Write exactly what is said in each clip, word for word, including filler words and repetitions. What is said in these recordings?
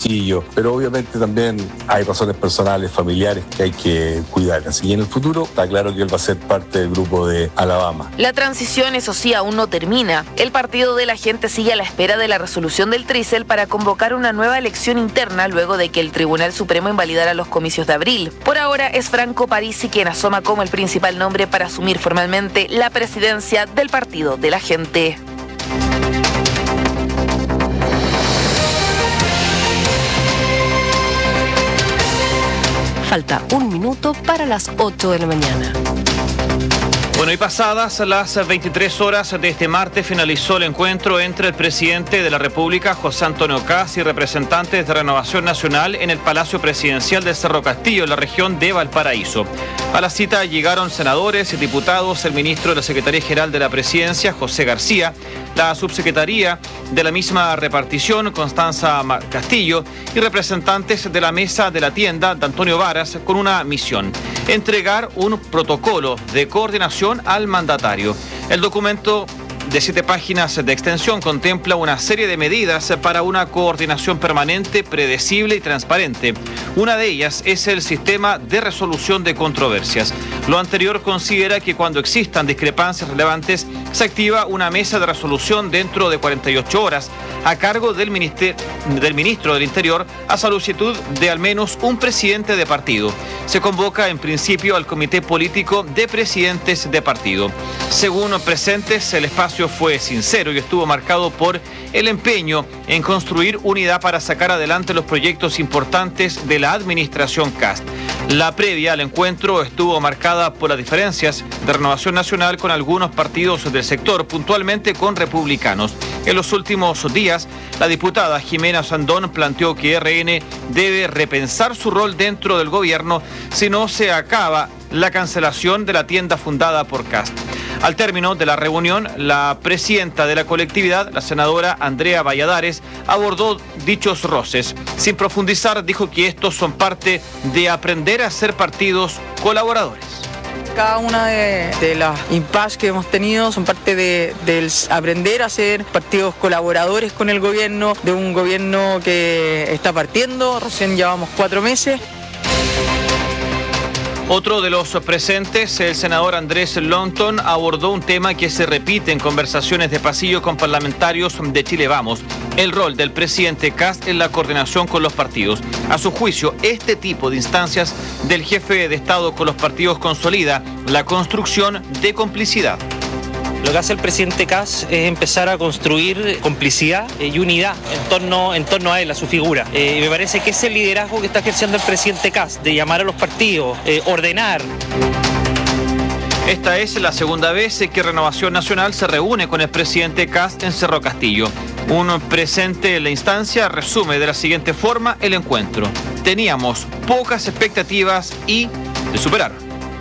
Castillo, pero obviamente también hay razones personales, familiares que hay que cuidar. Así que en el futuro está claro que él va a ser parte del grupo de Alabama. La transición, eso sí, aún no termina. El Partido de la Gente sigue a la espera de la resolución del Trisel para convocar una nueva elección interna luego de que el Tribunal Supremo invalidara los comicios de abril. Por ahora es Franco Parisi quien asoma como el principal nombre para asumir formalmente la presidencia del Partido de la Gente. Falta un minuto para las ocho de la mañana. Bueno, y pasadas las veintitrés horas de este martes finalizó el encuentro entre el presidente de la República, José Antonio Kast, y representantes de Renovación Nacional en el Palacio Presidencial de Cerro Castillo, en la región de Valparaíso. A la cita llegaron senadores y diputados, el ministro de la Secretaría General de la Presidencia, José García, la subsecretaría de la misma repartición, Constanza Castillo, y representantes de la mesa de la tienda, de Antonio Varas, con una misión: entregar un protocolo de coordinación al mandatario. El documento de siete páginas de extensión contempla una serie de medidas para una coordinación permanente, predecible y transparente. Una de ellas es el sistema de resolución de controversias. Lo anterior considera que cuando existan discrepancias relevantes se activa una mesa de resolución dentro de cuarenta y ocho horas a cargo del, minister- del ministro del Interior a solicitud de al menos un presidente de partido. Se convoca en principio al comité político de presidentes de partido. Según presentes, el espacio fue sincero y estuvo marcado por el empeño en construir unidad para sacar adelante los proyectos importantes de la administración Kast. La previa al encuentro estuvo marcada por las diferencias de Renovación Nacional con algunos partidos del sector, puntualmente con republicanos. En los últimos días, la diputada Jimena Sandón planteó que R N debe repensar su rol dentro del gobierno si no se acaba la cancelación de la tienda fundada por Kast. Al término de la reunión, la presidenta de la colectividad, la senadora Andrea Valladares, abordó dichos roces. Sin profundizar, dijo que estos son parte de aprender a ser partidos colaboradores. Cada una de, de las impases que hemos tenido son parte de, del aprender a ser partidos colaboradores con el gobierno, de un gobierno que está partiendo, recién llevamos cuatro meses. Otro de los presentes, el senador Andrés Longton, abordó un tema que se repite en conversaciones de pasillo con parlamentarios de Chile Vamos: el rol del presidente Kast en la coordinación con los partidos. A su juicio, este tipo de instancias del jefe de Estado con los partidos consolida la construcción de complicidad. Lo que hace el presidente Kast es empezar a construir complicidad y unidad en torno, en torno a él, a su figura. Eh, y me parece que ese liderazgo que está ejerciendo el presidente Kast, de llamar a los partidos, eh, ordenar. Esta es la segunda vez que Renovación Nacional se reúne con el presidente Kast en Cerro Castillo. Un presente en la instancia resume de la siguiente forma el encuentro: teníamos pocas expectativas y de superar.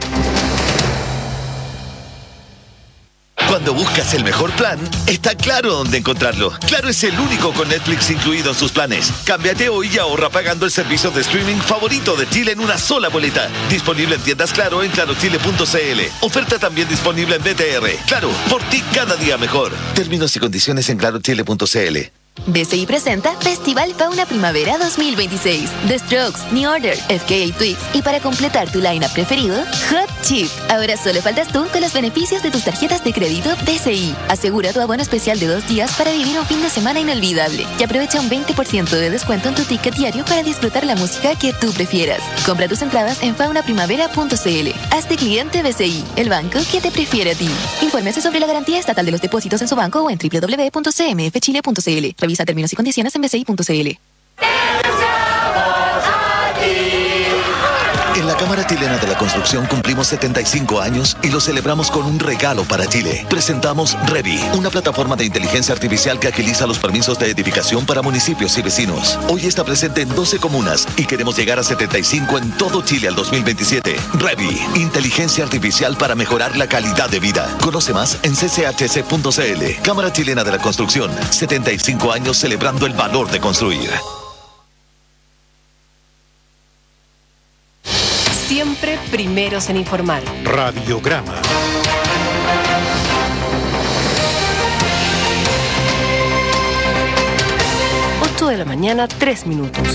Cuando buscas el mejor plan, está Claro dónde encontrarlo. Claro es el único con Netflix incluido en sus planes. Cámbiate hoy y ahorra pagando el servicio de streaming favorito de Chile en una sola boleta. Disponible en tiendas Claro en claro chile punto c l. Oferta también disponible en B T R. Claro, por ti cada día mejor. Términos y condiciones en claro chile punto c l. B C I presenta Festival Fauna Primavera dos mil veintiséis. The Strokes, New Order, F K A Twigs y para completar tu line-up preferido, Hot Chip. Ahora solo faltas tú con los beneficios de tus tarjetas de crédito B C I. Asegura tu abono especial de dos días para vivir un fin de semana inolvidable y aprovecha un veinte por ciento de descuento en tu ticket diario para disfrutar la música que tú prefieras. Compra tus entradas en fauna primavera punto c l. Hazte cliente B C I, el banco que te prefiere a ti. Infórmese sobre la garantía estatal de los depósitos en su banco o en doble u doble u doble u punto c m f chile punto c l. Revisa términos y condiciones en b c i punto c l. En la Cámara Chilena de la Construcción cumplimos setenta y cinco años y lo celebramos con un regalo para Chile. Presentamos Revi, una plataforma de inteligencia artificial que agiliza los permisos de edificación para municipios y vecinos. Hoy está presente en doce comunas y queremos llegar a setenta y cinco en todo Chile al dos mil veintisiete. Revi, inteligencia artificial para mejorar la calidad de vida. Conoce más en c c h c punto c l. Cámara Chilena de la Construcción, setenta y cinco años celebrando el valor de construir. Siempre primeros en informar. Radiograma. ocho de la mañana, tres minutos.